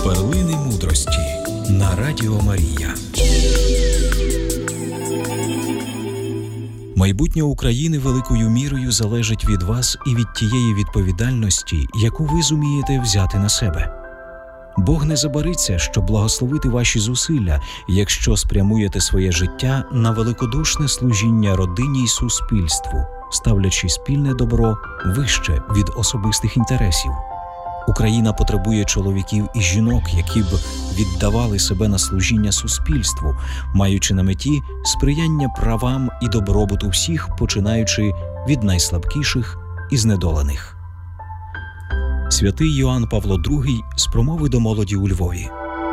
Перлини мудрості на Радіо Марія. Майбутнє України великою мірою залежить від вас і від тієї відповідальності, яку ви зумієте взяти на себе. Бог не забариться, щоб благословити ваші зусилля, якщо спрямуєте своє життя на великодушне служіння родині й суспільству, ставлячи спільне добро вище від особистих інтересів. Україна потребує чоловіків і жінок, які б віддавали себе на служіння суспільству, маючи на меті сприяння правам і добробуту всіх, починаючи від найслабкіших і знедолених. Святий Йоанн Павло II з промови до молоді у Львові.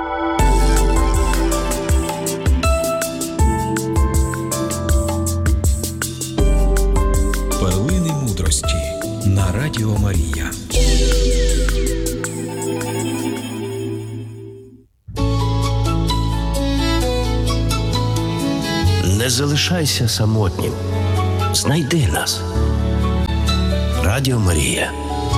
Перлини мудрості на Радіо Марія. Не залишайся самотнім. Знайди нас. Радіо Марія.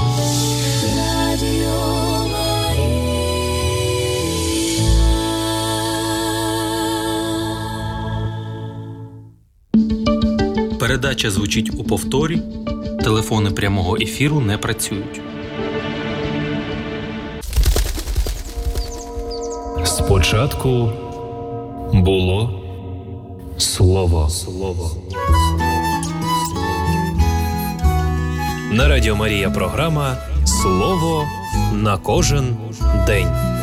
Передача звучить у повторі. Телефони прямого ефіру не працюють. Спочатку було Слово. На Радіо Марія програма «Слово на кожен день».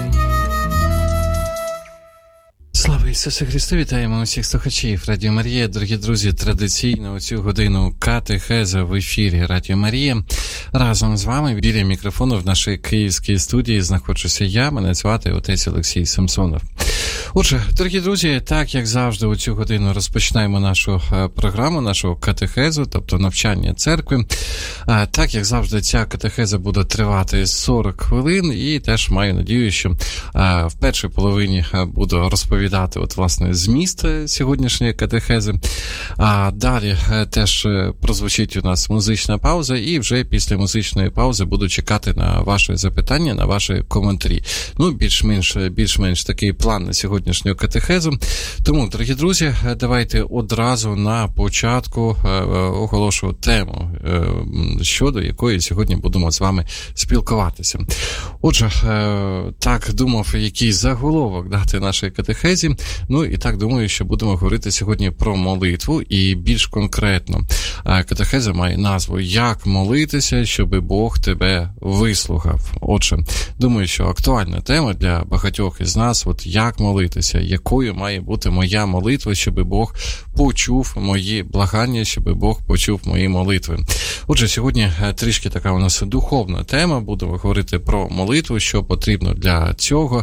Слава Ісусу Христу! Вітаємо усіх слухачів Радіо Марія. Дорогі друзі, традиційно у цю годину катехеза в ефірі Радіо Марія. Разом з вами біля мікрофону в нашій київській студії знаходжуся я, мене звати отець Олексій Самсонов. Отже, дорогі друзі, так як завжди у цю годину розпочинаємо нашу програму, нашу катехезу, тобто навчання церкви. Так як завжди ця катехеза буде тривати 40 хвилин і теж маю надію, що в першій половині буду розповідати власне зміст сьогоднішньої катехези. А далі теж прозвучить у нас музична пауза і вже після музичної паузи буду чекати на ваші запитання, на ваші коментарі. Ну, більш-менш такий план на сьогоднішню катехезу. Тому, дорогі друзі, давайте одразу на початку оголошу тему, щодо якої сьогодні будемо з вами спілкуватися. Отже, так думав, який заголовок дати нашій катехезі. Ну і так думаю, що будемо говорити сьогодні про молитву і більш конкретно. Катехеза має назву «Як молитися, щоб Бог тебе вислухав». Отже, думаю, що актуальна тема для багатьох із нас, як молитися, якою має бути моя молитва, щоб Бог почув мої благання, щоб Бог почув мої молитви. Отже, сьогодні трішки така у нас духовна тема, будемо говорити про молитву, що потрібно для цього,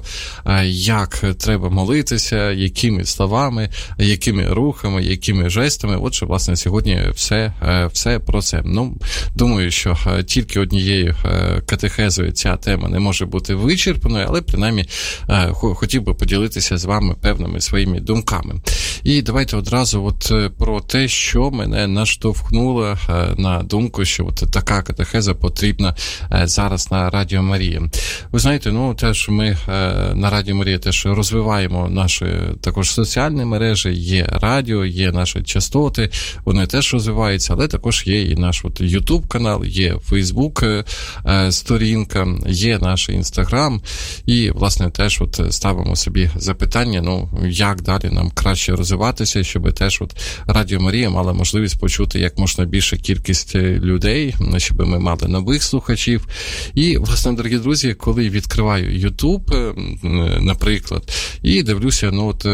як треба молитися, якими словами, якими рухами, якими жестами. Отже, власне, сьогодні все про це. Ну, думаю, що тільки однією катехезою ця тема не може бути вичерпаною, але принаймні хотів би поділитися з вами певними своїми думками. І давайте одразу про те, що мене наштовхнуло на думку, що така катехеза потрібна зараз на Радіо Марія. Ви знаєте, теж ми на Радіо Марія теж розвиваємо наші також соціальні мережі, є радіо, є наші частоти, вони теж розвиваються, але також є і наш YouTube канал, є Facebook сторінка, є наш Instagram, і, власне, теж ставимо собі запитання, як далі нам краще розвиватися, щоб теж Радіо Марія мала можливість почути як можна більше кількість людей, щоб ми мали нових слухачів. І, власне, дорогі друзі, коли відкриваю YouTube, наприклад, і дивлюся,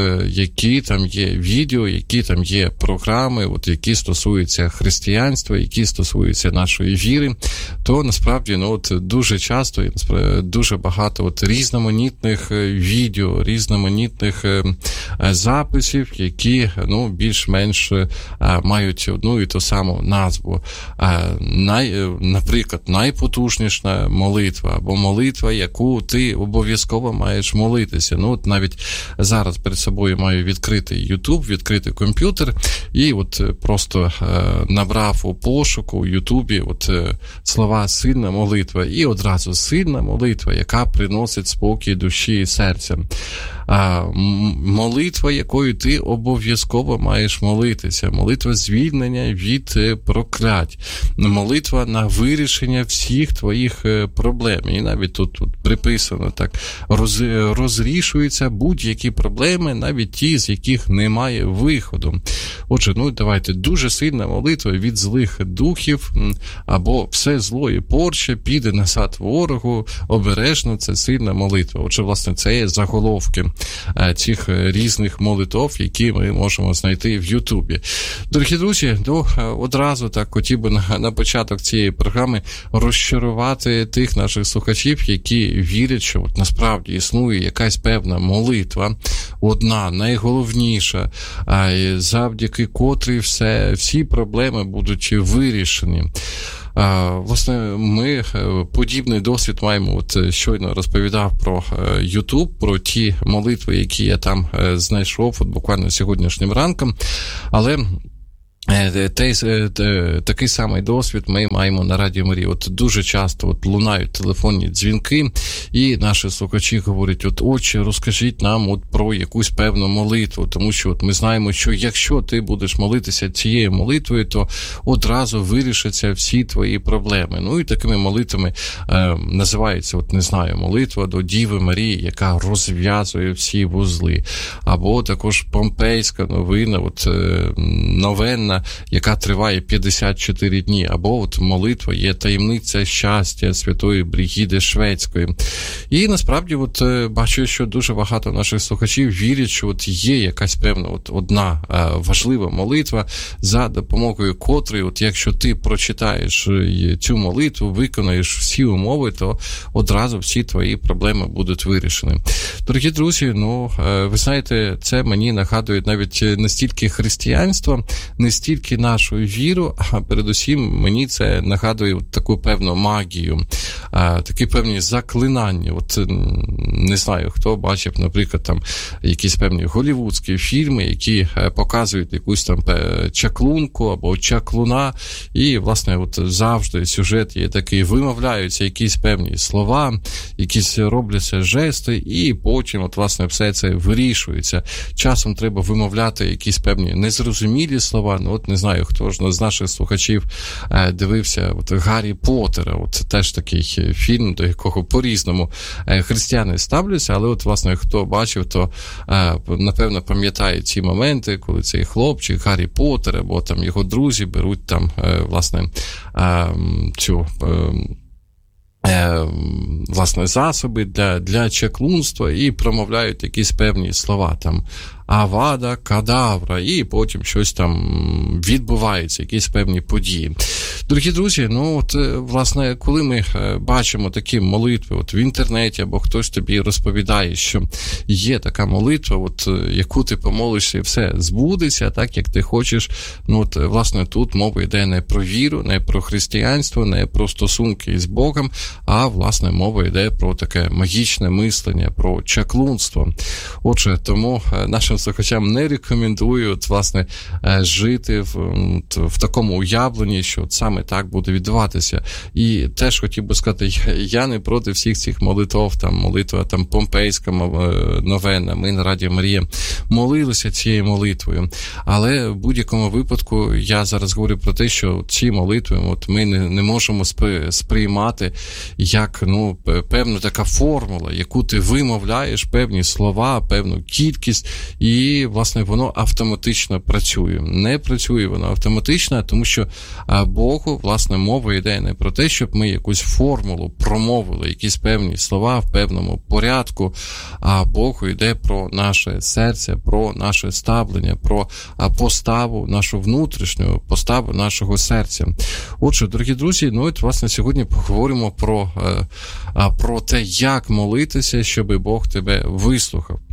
які там є відео, які там є програми, які стосуються християнства, які стосуються нашої віри, то насправді дуже часто, дуже багато різноманітних відео, різноманітних різноманітних записів, які, більш-менш мають одну і ту саму назву. Наприклад, найпотужніша молитва, або молитва, яку ти обов'язково маєш молитися. Навіть зараз перед собою маю відкритий YouTube, відкритий комп'ютер, і просто набрав у пошуку у Ютубі слова «сильна молитва», і одразу «сильна молитва», яка приносить спокій душі і серця. Молитва, якою ти обов'язково маєш молитися. Молитва звільнення від проклять. Молитва на вирішення всіх твоїх проблем. І навіть тут приписано так: розрішуються будь-які проблеми, навіть ті, з яких немає виходу. Отже, давайте, дуже сильна молитва від злих духів, або все зло і порча піде назад ворогу, обережно, це сильна молитва. Отже, власне, це є заголовки цих різних молитов, які ми можемо знайти в Ютубі. Дорогі друзі, одразу так хотів би на початок цієї програми розчарувати тих наших слухачів, які вірять, що насправді існує якась певна молитва, одна, найголовніша, завдяки котрій всі проблеми будуть вирішені. Власне, ми подібний досвід маємо. Щойно розповідав про YouTube, про ті молитви, які я там знайшов буквально сьогоднішнім ранком, але такий самий досвід ми маємо на Радіо Марія. Дуже часто лунають телефонні дзвінки, і наші слухачі говорять: отче, розкажіть нам про якусь певну молитву, тому що ми знаємо, що якщо ти будеш молитися цією молитвою, то одразу вирішаться всі твої проблеми. І такими молитвами називається, молитва до Діви Марії, яка розв'язує всі вузли. Або також помпейська новенна, яка триває 54 дні, або молитва є таємниця щастя Святої Бригіди Шведської. І насправді бачу, що дуже багато наших слухачів вірять, що є якась певна одна важлива молитва, за допомогою котрої, якщо ти прочитаєш цю молитву, виконаєш всі умови, то одразу всі твої проблеми будуть вирішені. Дорогі друзі, ви знаєте, це мені нагадує навіть не стільки християнство, не стільки нашу віру, а передусім мені це нагадує таку певну магію, такі певні заклинання. Не знаю, хто бачив, наприклад, там якісь певні голлівудські фільми, які показують якусь там чаклунку або чаклуна, і, власне, завжди сюжет є такий: вимовляються якісь певні слова, якісь робляться жести, і потім, власне, все це вирішується. Часом треба вимовляти якісь певні незрозумілі слова. Не знаю, хто ж з наших слухачів дивився Гаррі Поттера. Теж такий фільм, до якого по-різному християни ставляться, але власне, хто бачив, то напевно пам'ятає ці моменти, коли цей хлопчик Гаррі Поттер або там його друзі беруть там, власне, засоби для чаклунства і промовляють якісь певні слова, там Авада Кадавра, і потім щось там відбувається, якісь певні події. Дорогі друзі, власне, коли ми бачимо такі молитви в інтернеті, або хтось тобі розповідає, що є така молитва, яку ти помолишся і все збудеться, так, як ти хочеш, власне, тут мова йде не про віру, не про християнство, не про стосунки з Богом, а, власне, мова йде про таке магічне мислення, про чаклунство. Отже, тому нашим слухачам не рекомендую, власне, жити в такому уявленні, що саме так буде відбуватися. І теж хотів би сказати, я не проти всіх цих молитв, там молитва там помпейська новена, ми на Радіо Марія молилися цією молитвою. Але в будь-якому випадку я зараз говорю про те, що ці молитви ми не можемо сприймати як певна така формула, яку ти вимовляєш, певні слова, певну кількість, і, власне, воно автоматично працює. Не працює воно автоматично, тому що Богу, власне, мова йде не про те, щоб ми якусь формулу промовили, якісь певні слова в певному порядку, а Богу йде про наше серце, про наше ставлення, про поставу, нашу внутрішню поставу нашого серця. Отже, дорогі друзі, власне, сьогодні поговоримо про те, як молитися, щоб Бог тебе вислухав.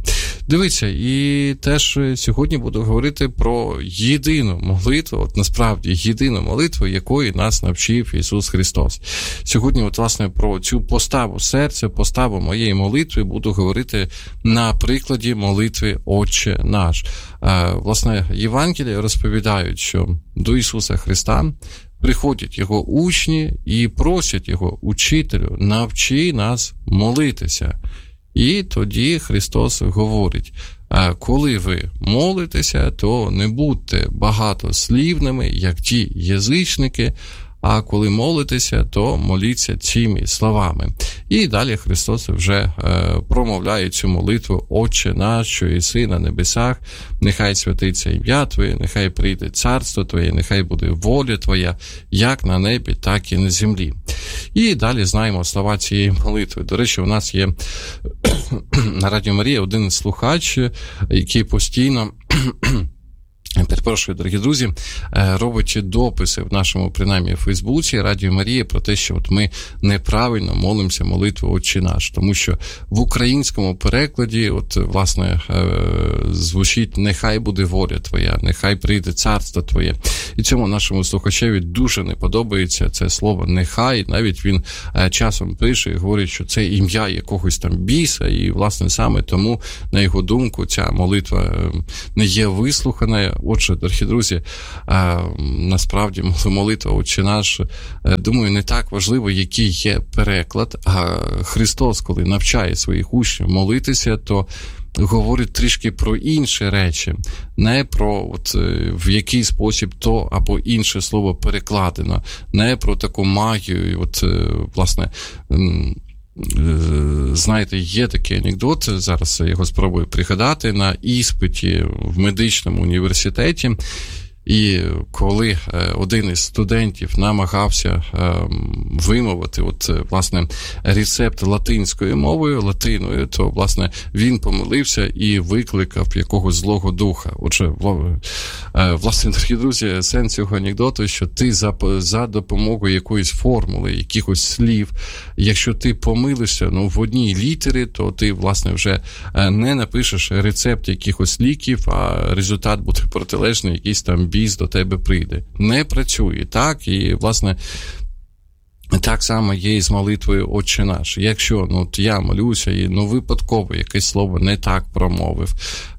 Дивіться, і теж сьогодні буду говорити про єдину молитву, от насправді єдину молитву, якої нас навчив Ісус Христос. Сьогодні, от, власне, про цю поставу серця, поставу моєї молитви буду говорити на прикладі молитви «Отче наш». Власне, Євангелії розповідають, що до Ісуса Христа приходять Його учні і просять Його: «Учителю, навчи нас молитися». І тоді Христос говорить: коли ви молитеся, то не будьте багатослівними, як ті язичники, а коли молитеся, то моліться цими словами. І далі Христос вже промовляє цю молитву: «Отче наш, що єси на небесах, нехай святиться ім'я Твоє, нехай прийде царство Твоє, нехай буде воля Твоя, як на небі, так і на землі». І далі знаємо слова цієї молитви. До речі, у нас є на Радіо Марія один слухач, який постійно... Перепрошую, дорогі друзі, робить дописи в нашому, принаймні, Фейсбуці Радіо Марія про те, що от ми неправильно молимося молитву «Отче наш», тому що в українському перекладі, от, власне, звучить «нехай буде воля Твоя, нехай прийде царство Твоє». І цьому нашому слухачеві дуже не подобається це слово «нехай», навіть він часом пише і говорить, що це ім'я якогось там біса, і, власне, саме тому, на його думку, ця молитва не є вислухана. Отже, дорогі друзі, насправді молитва «Отче наш», думаю, не так важливо, який є переклад, а Христос, коли навчає своїх учнів молитися, то говорить трішки про інші речі, не про от, в який спосіб то або інше слово перекладено, не про таку магію, от, власне, знаєте, є такий анекдот, зараз я його спробую пригадати, на іспиті в медичному університеті. І коли один із студентів намагався вимовити от, власне, рецепт латинською мовою, латиною, то, власне, він помилився і викликав якогось злого духа. Отже, власне, дорогі друзі, сенс цього анекдоту, що ти за допомогою якоїсь формули, якихось слів, якщо ти помилишся, в одній літері, то ти, власне, вже не напишеш рецепт якихось ліків, а результат буде протилежний, якийсь там біс до тебе прийде. Не працює так, і, власне, так само є і з молитвою «Отче наш». Якщо я молюся і випадково якесь слово не так промовив,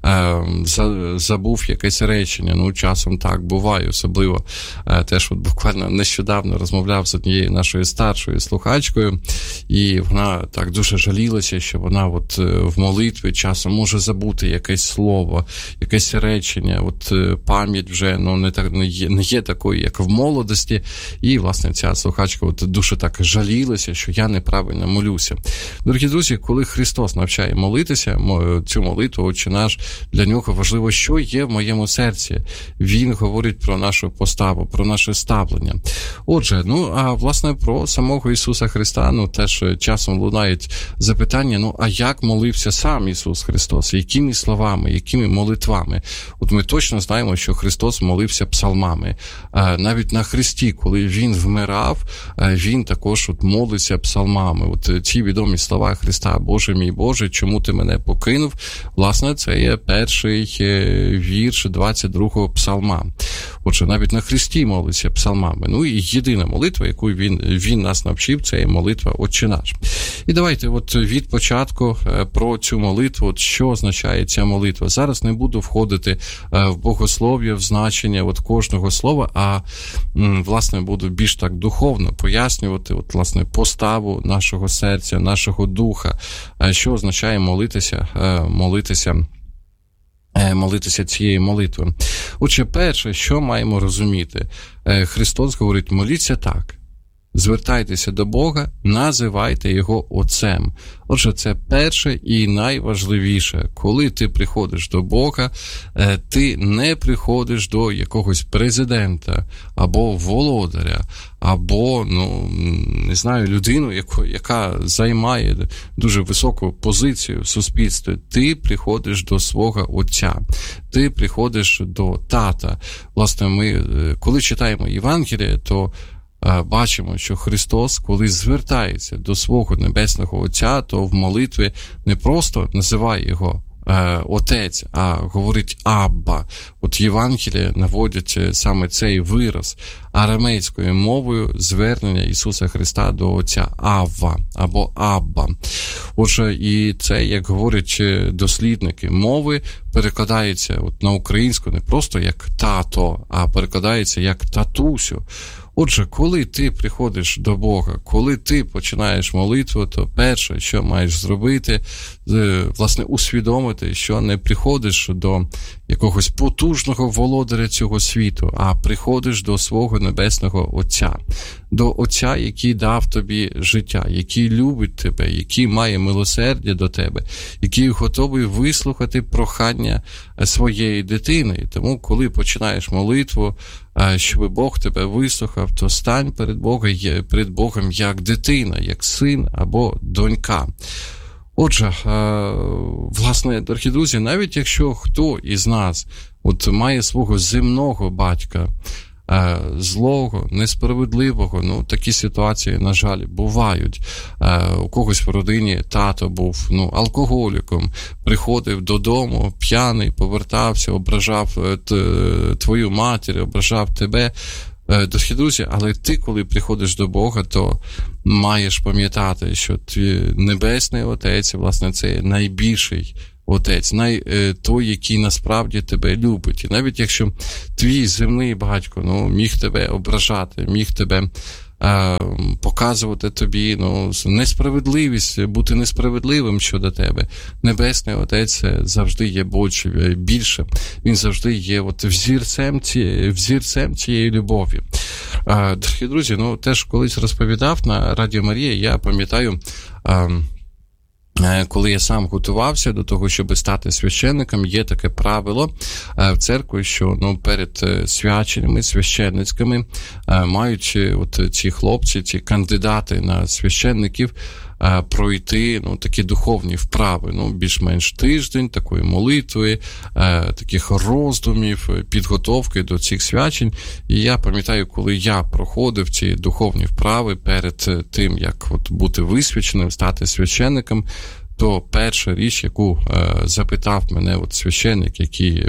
забув якесь речення, часом так буває, особливо теж от буквально нещодавно розмовляв з однією нашою старшою слухачкою, і вона так дуже жалілася, що вона от в молитві часом може забути якесь слово, якесь речення, от пам'ять вже не є такою, як в молодості, і, власне, ця слухачка от дуже так жалілася, що я неправильно молюся. Дорогі друзі, коли Христос навчає молитися, цю молитву «Отче наш», для нього важливо, що є в моєму серці. Він говорить про нашу поставу, про наше ставлення. Отже, а власне про самого Ісуса Христа, теж часом лунають запитання, а як молився сам Ісус Христос? Якими словами, якими молитвами? От ми точно знаємо, що Христос молився псалмами. Навіть на хресті, коли Він вмирав, Він також от молиться псалмами. От ці відомі слова Христа: «Боже мій Боже, чому ти мене покинув?» Власне, це є перший вірш 22-го псалма. Отже, навіть на хресті молиться псалмами. І єдина молитва, яку він нас навчив, це є молитва «Отче наш». І давайте от від початку про цю молитву, от що означає ця молитва. Зараз не буду входити в богослов'я, в значення от кожного слова, а, власне, буду більш так духовно пояснювати от, власне, поставу нашого серця, нашого духа, що означає молитися цією молитвою. Отже, перше, що маємо розуміти? Христос говорить: моліться так. Звертайтеся до Бога, називайте Його Отцем. Отже, це перше і найважливіше. Коли ти приходиш до Бога, ти не приходиш до якогось президента, або володаря, або, не знаю, людину, яка займає дуже високу позицію в суспільстві. Ти приходиш до свого Отця, ти приходиш до Тата. Власне, ми, коли читаємо Євангеліє, то бачимо, що Христос, коли звертається до свого Небесного Отця, то в молитві не просто називає Його отець, а говорить Абба. От Євангелія наводять саме цей вираз арамейською мовою звернення Ісуса Христа до отця Авва або Абба. Отже, і це, як говорять дослідники мови, перекладається от на українську не просто як тато, а перекладається як татусю. Отже, коли ти приходиш до Бога, коли ти починаєш молитву, то перше, що маєш зробити, власне, усвідомити, що не приходиш до якогось потужного володаря цього світу, а приходиш до свого небесного Отця, до Отця, який дав тобі життя, який любить тебе, який має милосердя до тебе, який готовий вислухати прохання своєї дитини. Тому, коли починаєш молитву, щоб Бог тебе вислухав, то стань перед Богом як дитина, як син або донька. Отже, власне, дорогі друзі, навіть якщо хто із нас от має свого земного батька, злого, несправедливого, такі ситуації, на жаль, бувають. У когось в родині тато був, алкоголіком, приходив додому, п'яний, повертався, ображав твою матір, ображав тебе. Дорогі друзі, але ти, коли приходиш до Бога, то маєш пам'ятати, що твій Небесний Отець, власне, це найбільший Отець, той, який насправді тебе любить. І навіть якщо твій земний батько, міг тебе ображати, міг тебе показувати тобі несправедливість, бути несправедливим щодо тебе. Небесний Отець завжди є більше. Він завжди є взірцем цієї любові. Дорогі друзі, теж колись розповідав на Радіо Марія, я пам'ятаю, коли я сам готувався до того, щоб стати священником, є таке правило в церкві, що перед свяченнями, священницькими мають ці хлопці, ці кандидати на священників пройти такі духовні вправи, більш-менш тиждень такої молитви, таких роздумів, підготовки до цих свячень. І я пам'ятаю, коли я проходив ці духовні вправи перед тим, як бути висвяченим, стати священником, то перша річ, яку запитав мене священник, який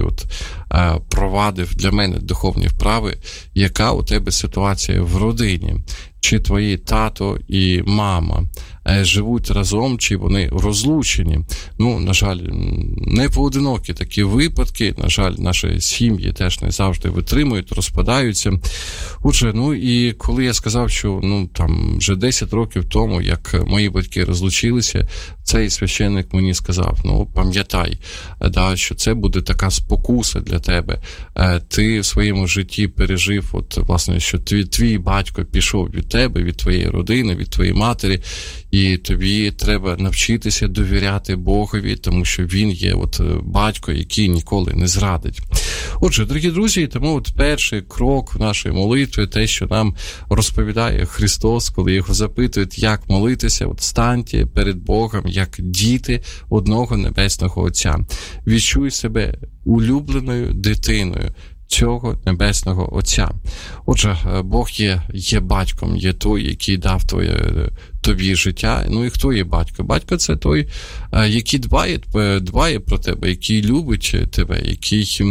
провадив для мене духовні вправи, яка у тебе ситуація в родині? Чи твої тато і мама живуть разом, чи вони розлучені? На жаль, не поодинокі такі випадки. На жаль, наші сім'ї теж не завжди витримують, розпадаються. Отже, і коли я сказав, що вже 10 років тому, як мої батьки розлучилися, цей священник мені сказав, пам'ятай, що це буде така спокуса для тебе. Ти в своєму житті пережив, власне, що твій батько пішов від тебе, від твоєї родини, від твоєї матері, і тобі треба навчитися довіряти Богові, тому що він є батько, який ніколи не зрадить. Отже, дорогі друзі, тому перший крок в нашій молитві, те, що нам розповідає Христос, коли його запитують, як молитися, станьте перед Богом, як діти одного Небесного Отця. Відчуй себе улюбленою дитиною цього Небесного Отця. Отже, Бог є батьком, є той, який дав тобі життя. І хто є батько? Батько – це той, який дбає про тебе, який любить тебе, який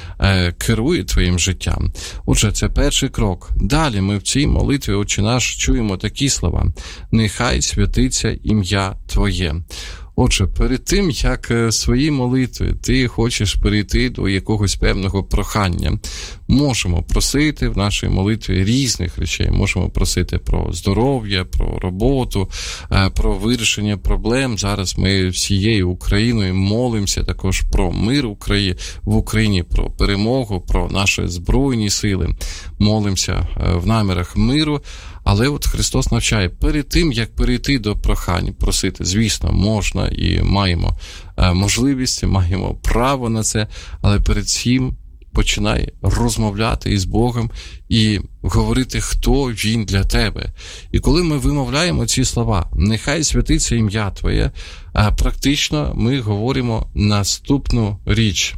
керує твоїм життям. Отже, це перший крок. Далі ми в цій молитві «Отче наш» чуємо такі слова: «Нехай святиться ім'я Твоє». Отже, перед тим, як свої молитви ти хочеш перейти до якогось певного прохання, можемо просити в нашій молитві різних речей. Можемо просити про здоров'я, про роботу, про вирішення проблем. Зараз ми всією Україною молимося також про мир в Україні, про перемогу, про наші Збройні сили. Молимося в намірах миру. Але Христос навчає, перед тим, як перейти до прохань, просити, звісно, можна і маємо можливість, маємо право на це, але перед цим починай розмовляти із Богом і говорити, хто Він для тебе. І коли ми вимовляємо ці слова, нехай святиться ім'я Твоє, практично ми говоримо наступну річ.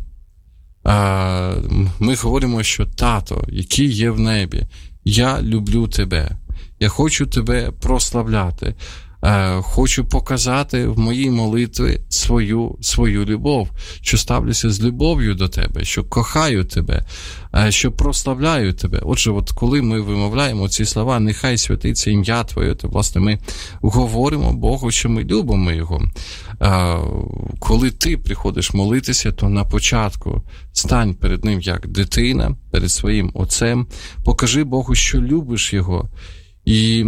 Ми говоримо, що тато, який є в небі, я люблю тебе. Я хочу тебе прославляти. Хочу показати в моїй молитві свою любов, що ставлюся з любов'ю до тебе, що кохаю тебе, що прославляю тебе. Отже, от коли ми вимовляємо ці слова, нехай святиться ім'я Твоє, то, власне, ми говоримо Богу, що ми любимо Його. Коли ти приходиш молитися, то на початку стань перед Ним як дитина, перед своїм Отцем, покажи Богу, що любиш Його. І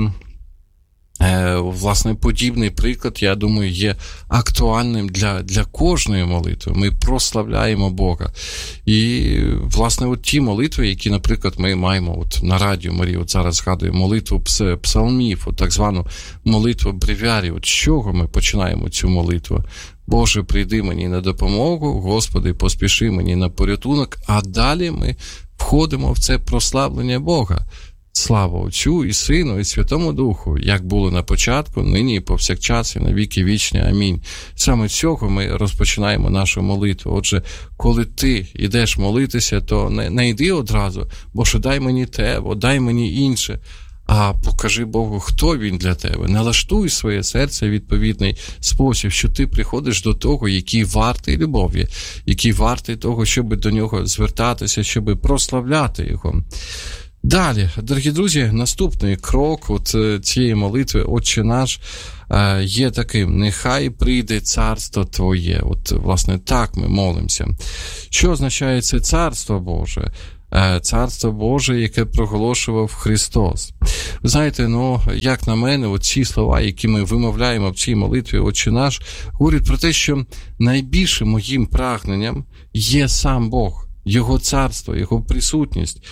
власне, подібний приклад, я думаю, є актуальним для кожної молитви. Ми прославляємо Бога. І, власне, от ті молитви, які, наприклад, ми маємо от на Радіо Марія, от зараз згадуємо молитву псалмів, от так звану молитву бревіарів. От з чого ми починаємо цю молитву? Боже, прийди мені на допомогу, Господи, поспіши мені на порятунок, а далі ми входимо в це прославлення Бога. Слава Отцю і Сину, і Святому Духу, як було на початку, нині і повсякчас, і на віки вічні. Амінь. Саме з цього ми розпочинаємо нашу молитву. Отже, коли ти йдеш молитися, то не йди одразу, Боже, дай мені те, дай мені інше, а покажи Богу, хто Він для тебе. Налаштуй своє серце в відповідний спосіб, що ти приходиш до того, який вартий любові, який вартий того, щоб до нього звертатися, щоб прославляти його. Далі, дорогі друзі, наступний крок от цієї молитви «Отче наш» є таким: нехай прийде царство Твоє. От, власне, так ми молимося. Що означає це царство Боже? Царство Боже, яке проголошував Христос. Ви знаєте, як на мене, от ці слова, які ми вимовляємо в цій молитві «Отче наш», говорять про те, що найбільшим моїм прагненням є сам Бог, Його царство, Його присутність.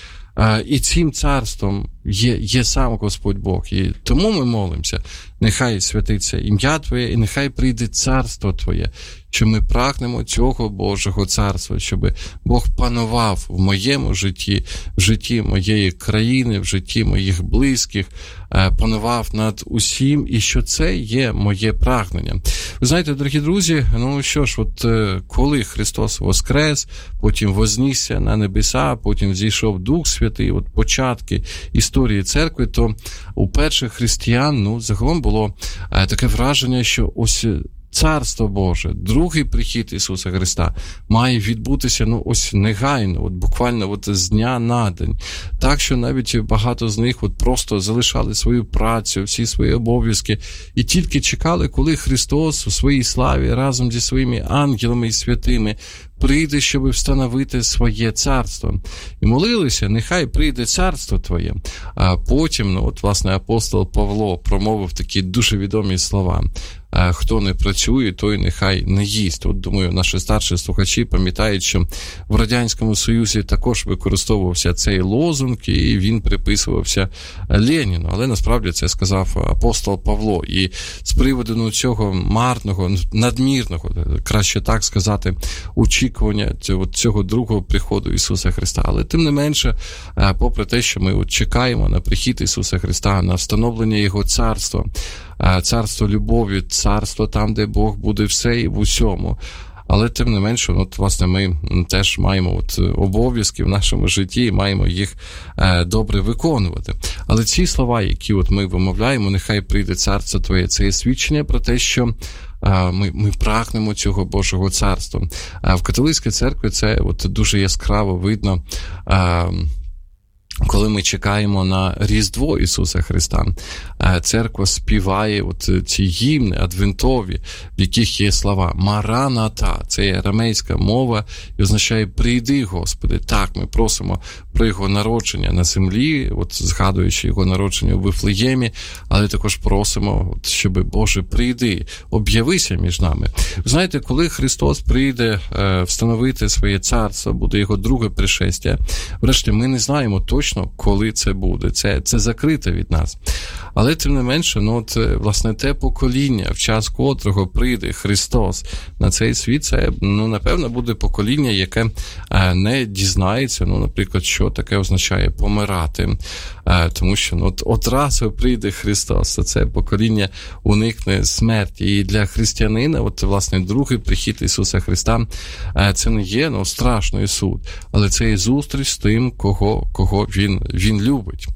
І цим царством є сам Господь Бог. І тому ми молимося: нехай святиться ім'я Твоє, і нехай прийде царство Твоє, що ми прагнемо цього Божого царства, щоб Бог панував в моєму житті, в житті моєї країни, в житті моїх близьких, панував над усім, і що це є моє прагнення. Ви знаєте, дорогі друзі, що ж, от коли Христос воскрес, потім вознісся на небеса, потім зійшов Дух Святий, от початки історії церкви, то у перших християн, загалом було таке враження, що ось Царство Боже, другий прихід Ісуса Христа має відбутися, ось негайно, буквально з дня на день. Так, що навіть багато з них просто залишали свою працю, всі свої обов'язки і тільки чекали, коли Христос у своїй славі разом зі своїми ангелами і святими прийде, щоб встановити своє царство. І молилися: нехай прийде царство Твоє. А потім, власне, апостол Павло промовив такі дуже відомі слова: хто не працює, той нехай не їсть. Думаю, наші старші слухачі пам'ятають, що в Радянському Союзі також використовувався цей лозунг, і він приписувався Леніну. Але насправді це сказав апостол Павло. І з приводу цього марного, надмірного, краще так сказати, очікування цього другого приходу Ісуса Христа. Але тим не менше, попри те, що ми чекаємо на прихід Ісуса Христа, на встановлення Його царства, царство любові, царство там, де Бог буде все і в усьому. Але тим не менше, власне, ми теж маємо обов'язки в нашому житті і маємо їх добре виконувати. Але ці слова, які ми вимовляємо: нехай прийде царство Твоє, це є свідчення про те, що ми прагнемо цього Божого царства. В католицькій церкві це дуже яскраво видно, коли ми чекаємо на Різдво Ісуса Христа. Церква співає ці гімни адвентові, в яких є слова «Мараната». Це є арамейська мова і означає «Прийди, Господи». Так, ми просимо про Його народження на землі, згадуючи Його народження у Вифлеємі, але також просимо, щоб Боже, прийди, об'явися між нами. Ви знаєте, коли Христос прийде встановити своє царство, буде Його друге пришестя, врешті ми не знаємо точно, коли це буде. Це закрите від нас. Але тим не менше, власне, те покоління, в час котрого прийде Христос на цей світ, це, напевно, буде покоління, яке не дізнається, наприклад, що таке означає помирати. Тому що одразу прийде Христос, то це покоління уникне смерті. І для християнина, власне, другий прихід Ісуса Христа, це не є страшний суд, але це є зустріч з тим, кого Він любить.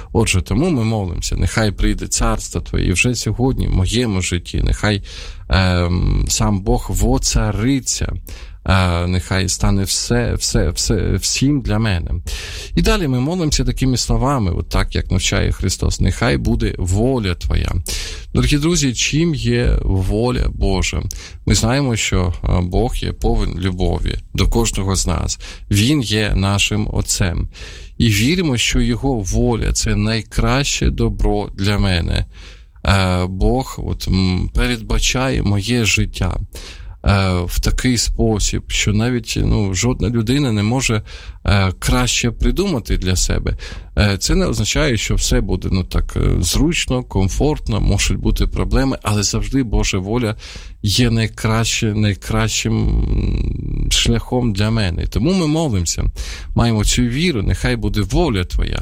Отже, тому ми молимося, нехай прийде царство Твоє, і вже сьогодні в моєму житті, нехай сам Бог воцариться, нехай стане всім для мене. І далі ми молимося такими словами, от так, як навчає Христос, нехай буде воля Твоя. Дорогі друзі, чим є воля Божа? Ми знаємо, що Бог є повен любові до кожного з нас. Він є нашим Отцем. І віримо, що Його воля – це найкраще добро для мене. Бог передбачає моє життя в такий спосіб, що навіть жодна людина не може краще придумати для себе. Це не означає, що все буде так зручно, комфортно, можуть бути проблеми, але завжди Божа воля є найкращим шляхом для мене. Тому ми молимося, маємо цю віру, нехай буде воля Твоя,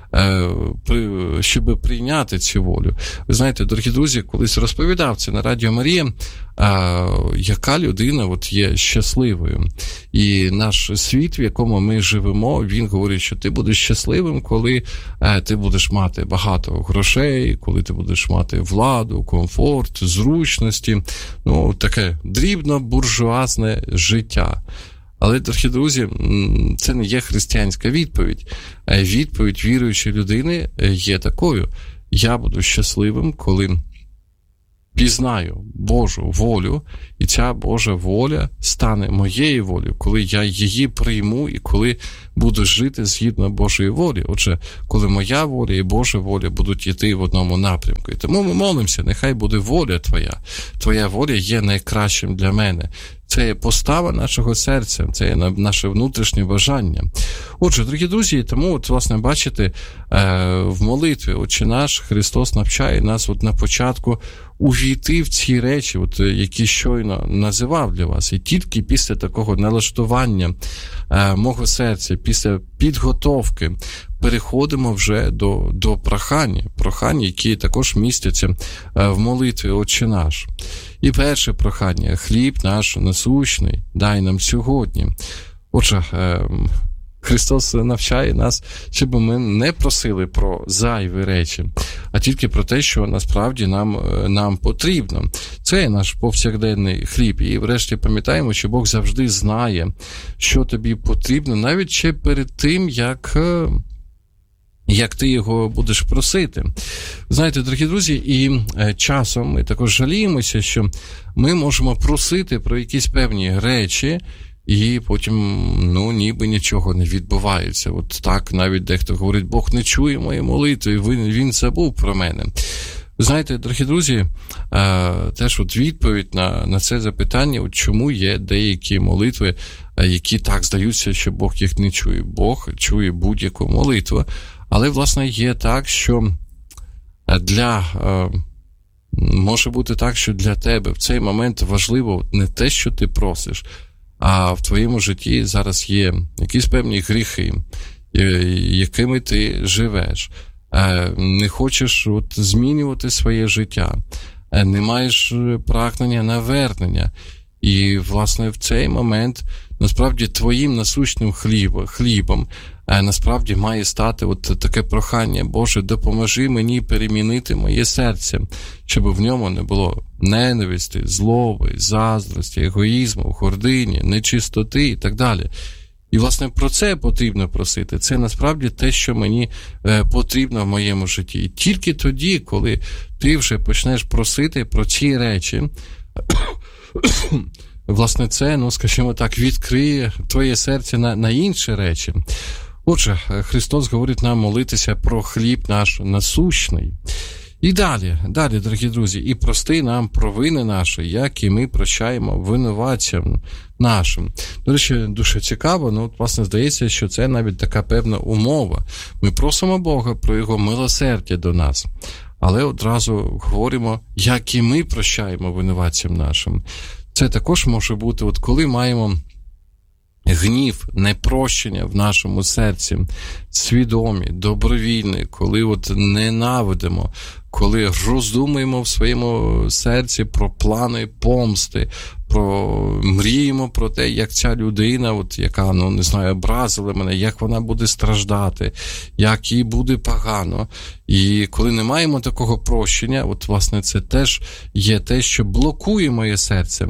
щоб прийняти цю волю. Ви знаєте, дорогі друзі, колись розповідав це на Радіо Марія, яка людина є щасливою. І наш світ, в якому ми живемо, він говорить, що ти будеш щасливим, коли ти будеш мати багато грошей, коли ти будеш мати владу, комфорт, зручності, таке дрібно-буржуазне життя. Але, дорогі друзі, це не є християнська відповідь. Відповідь віруючої людини є такою. Я буду щасливим, коли пізнаю Божу волю, і ця Божа воля стане моєю волею, коли я її прийму і коли буду жити згідно Божої волі. Отже, коли моя воля і Божа воля будуть йти в одному напрямку. І тому ми молимося, нехай буде воля Твоя. Твоя воля є найкращим для мене. Це є постава нашого серця, це є наше внутрішнє бажання. Отже, дорогі друзі, тому, власне, бачите, в молитві «Отче наш» Христос навчає нас на початку увійти в ці речі, які щойно називав для вас. І тільки після такого налаштування мого серця, після підготовки, переходимо вже до прохань, які також містяться в молитві «Отче наш». І перше прохання – хліб наш насущний, дай нам сьогодні. Отже, Христос навчає нас, щоб ми не просили про зайві речі, а тільки про те, що насправді нам потрібно. Це є наш повсякденний хліб. І врешті пам'ятаємо, що Бог завжди знає, що тобі потрібно, навіть ще перед тим, як ти його будеш просити. Знаєте, дорогі друзі, і часом ми також жаліємося, що ми можемо просити про якісь певні речі, і потім, ніби нічого не відбувається. Так навіть дехто говорить, Бог не чує мої молитви, він забув про мене. Знаєте, дорогі друзі, теж відповідь на це запитання, чому є деякі молитви, які так здаються, що Бог їх не чує. Бог чує будь-яку молитву. Але, власне, є так, що може бути так, що для тебе в цей момент важливо не те, що ти просиш, а в твоєму житті зараз є якісь певні гріхи, якими ти живеш. Не хочеш змінювати своє життя, не маєш прагнення навернення. І, власне, в цей момент, насправді, твоїм насущним хлібом насправді має стати таке прохання: Боже, допоможи мені перемінити моє серце, щоб в ньому не було ненависті, злоби, заздрості, егоїзму, гордині, нечистоти і так далі. І, власне, про це потрібно просити. Це, насправді, те, що мені потрібно в моєму житті. І тільки тоді, коли ти вже почнеш просити про ці речі, власне, це, скажімо так, відкриє твоє серце на інші речі. Отже, Христос говорить нам молитися про хліб наш насущний. І далі, дорогі друзі, і прости нам провини наші, як і ми прощаємо винуватцям нашим. До речі, дуже цікаво, власне, здається, що це навіть така певна умова. Ми просимо Бога про Його милосердя до нас, але одразу говоримо, як і ми прощаємо винуватцям нашим. Це також може бути, коли маємо гнів, непрощення в нашому серці, свідомі, добровільні, коли ненавидимо, коли роздумуємо в своєму серці про плани помсти, мріємо про те, як ця людина, от, яка, не знаю, образила мене, як вона буде страждати, як їй буде погано. І коли не маємо такого прощення, от, власне, це теж є те, що блокує моє серце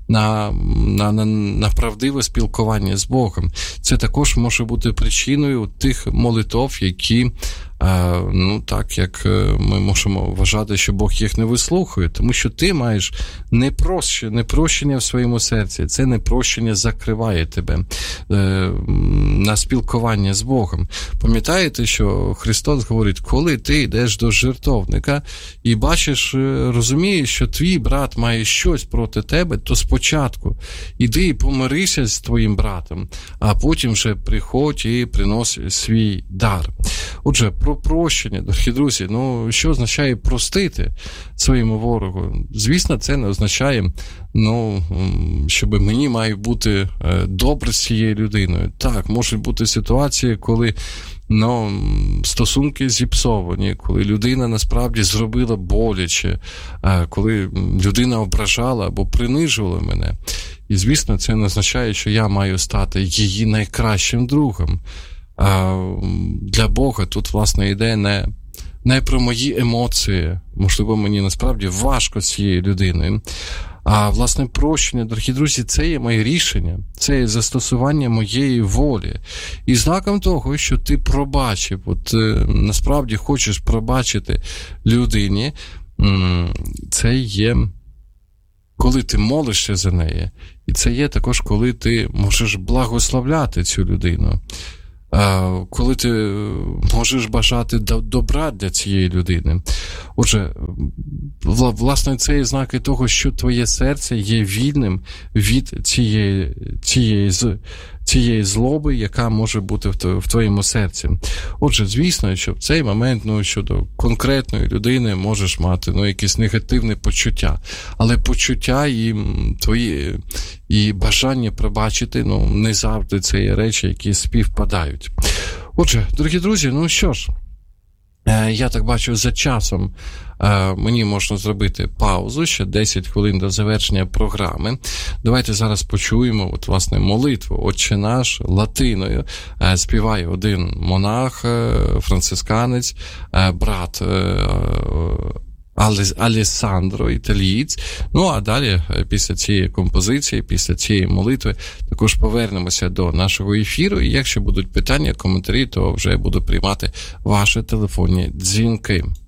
на правдиве спілкування з Богом. Це також може бути причиною тих молитов, які, так як ми можемо вважати, що Бог їх не вислухає, тому що ти маєш непрощення в своєму серці. Це непрощення закриває тебе на спілкування з Богом. Пам'ятаєте, що Христос говорить, коли ти йдеш до жертовника і бачиш, розумієш, що твій брат має щось проти тебе, то спочатку іди і помирися з твоїм братом, а потім вже приходь і принось свій дар. Отже, про прощення, дорогі друзі, що означає простити своєму ворогу? Звісно, це не означає, щоб мені має бути добре з цією людиною. Так, можуть бути ситуації, коли стосунки зіпсовані, коли людина насправді зробила боляче, коли людина ображала або принижувала мене. І, звісно, це не означає, що я маю стати її найкращим другом. Для Бога тут, власне, йде не про мої емоції. Можливо, мені насправді важко з цією людиною. А, власне, прощення, дорогі друзі, це є моє рішення, це є застосування моєї волі. І знаком того, що ти пробачив, насправді хочеш пробачити людині, це є, коли ти молишся за неї. І це є також, коли ти можеш благословляти цю людину. Коли ти можеш бажати добра для цієї людини. Отже, власне, це є знаки того, що твоє серце є вільним від цієї злоби, яка може бути в твоєму серці. Отже, звісно, що в цей момент, щодо конкретної людини можеш мати, якісь негативне почуття. Але почуття і бажання пробачити, не завжди це є речі, які співпадають. Отже, дорогі друзі, що ж, я так бачу, за часом мені можна зробити паузу, ще 10 хвилин до завершення програми. Давайте зараз почуємо, власне, молитву «Отче наш» латиною. Співає один монах, францисканець, брат Алессандро, італієць. А далі, після цієї композиції, після цієї молитви, також повернемося до нашого ефіру. І якщо будуть питання, коментарі, то вже буду приймати ваші телефонні дзвінки.